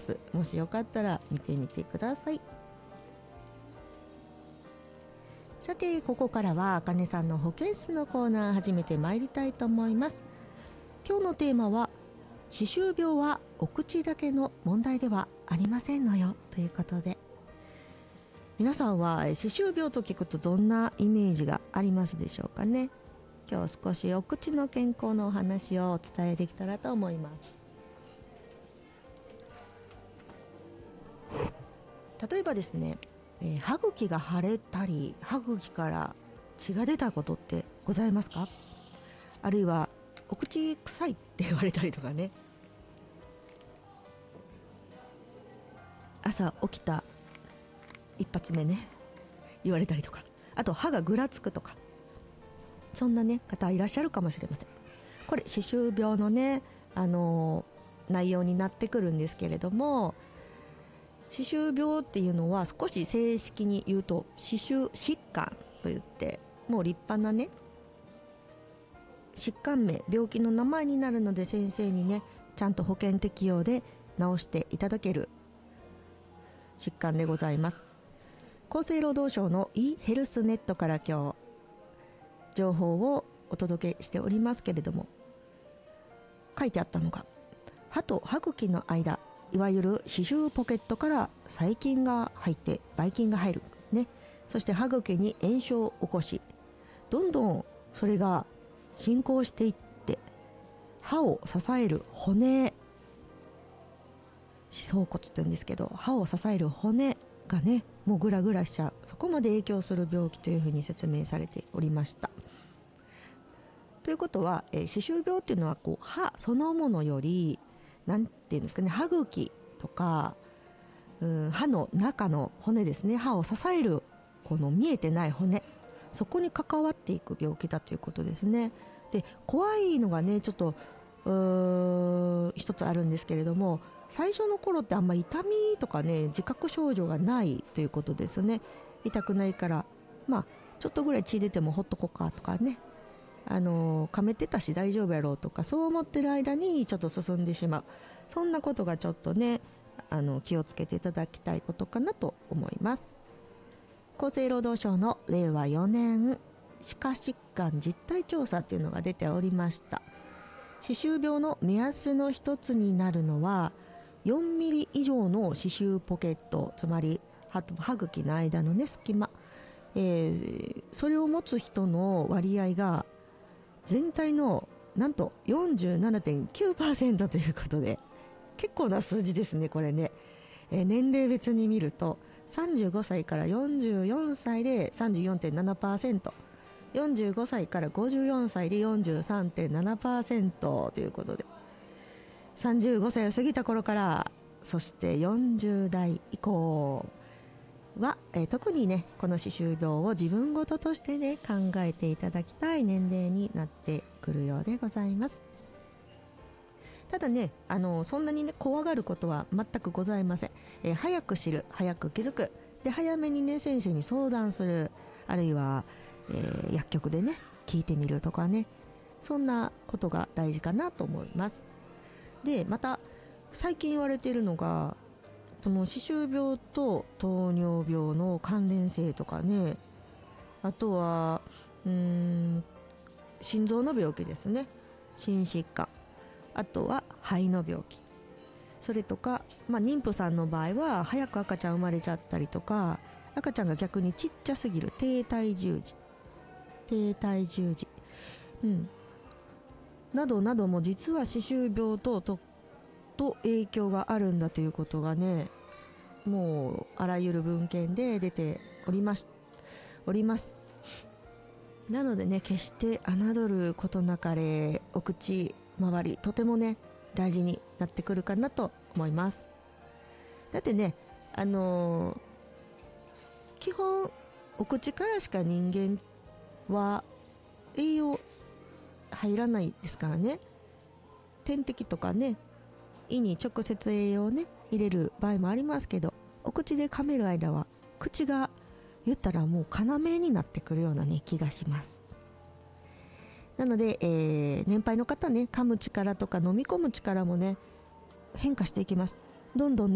。もしよかったら見てみてください。さて、ここからはあかねさんの保健室のコーナー始めてまいりたいと思います。今日のテーマは、歯周病はお口だけの問題ではありませんのよということで、皆さんは歯周病と聞くとどんなイメージがありますでしょうかね。今日少しお口の健康のお話をお伝えできたらと思います。例えばですね、歯茎が腫れたり歯茎から血が出たことってございますか？あるいはお口臭いって言われたりとかね、朝起きた一発目ね言われたりとか、あと歯がぐらつくとか、そんなね方いらっしゃるかもしれません。これ歯周病のね内容になってくるんですけれども、歯周病っていうのは少し正式に言うと歯周疾患といって、もう立派なね疾患名、病気の名前になるので、先生にねちゃんと保険適用で治していただける疾患でございます。厚生労働省の e ヘルスネットから今日情報をお届けしておりますけれども、書いてあったのが、歯と歯茎の間、いわゆる歯周ポケットから細菌が入ってばい菌が入るね。そして歯茎に炎症を起こし、どんどんそれが進行していって歯を支える骨、歯槽骨って言うんですけど、歯を支える骨がねもうグラグラしちゃう、そこまで影響する病気というふうに説明されておりました。ということは、歯周病っていうのはこう歯そのものより、なんていうんですかね、歯茎とか歯の中の骨ですね、歯を支えるこの見えてない骨、そこに関わっていく病気だということですね。で、怖いのがねちょっと一つあるんですけれども、最初の頃ってあんま痛みとかね自覚症状がないということですね。痛くないからちょっとぐらい血出てもほっとこうかとかね、噛めてたし大丈夫やろうとか、そう思ってる間にちょっと進んでしまう、そんなことがちょっとね気をつけていただきたいことかなと思います。厚生労働省の令和4年歯科疾患実態調査っていうのが出ておりました。歯周病の目安の一つになるのは4ミリ以上の歯周ポケット、つまり歯と歯茎の間のね隙間、それを持つ人の割合が全体のなんと 47.9% ということで、結構な数字ですねこれね。年齢別に見ると35歳から44歳で 34.7%、45歳から54歳で 43.7% ということで、35歳を過ぎた頃から、そして40代以降は、特にねこの歯周病を自分事としてね考えていただきたい年齢になってくるようでございます。ただねそんなにね怖がることは全くございません。早く知る、早く気づくで、早めにね先生に相談する、あるいは、薬局でね聞いてみるとかね、そんなことが大事かなと思います。で、また最近言われているのが、その歯周病と糖尿病の関連性とかね、あとは心臓の病気ですね、心疾患、あとは肺の病気、それとか、妊婦さんの場合は早く赤ちゃん生まれちゃったりとか、赤ちゃんが逆にちっちゃすぎる低体重児、などなども実は歯周病と影響があるんだということがね、もうあらゆる文献で出ております。なのでね、決して侮ることなかれ、お口周りとてもね大事になってくるかなと思います。だってね基本お口からしか人間は栄養入らないですからね。点滴とかね、胃に直接栄養をね入れる場合もありますけど、お口で噛める間は口が言ったらもう要になってくるようなね気がします。なので、年配の方ね、噛む力とか飲み込む力もね変化していきます。どんどんね